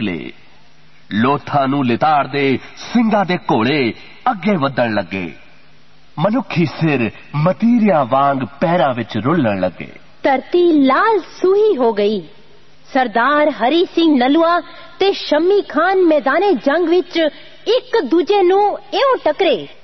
निकले। लोथां नूं लिताड़दे ਸਿੰਘਾਂ ਦੇ ਘੋੜੇ ਅੱਗੇ ਵਧਣ ਲੱਗੇ। मनुखी सिर मतीरिया वांग पैरां विच रुलण लगे। धरती लाल सूही हो गई। सरदार हरी सिंह नलुआ ते शम्मी खान मैदाने जंग विच एक दूजे नूं इउं टकरे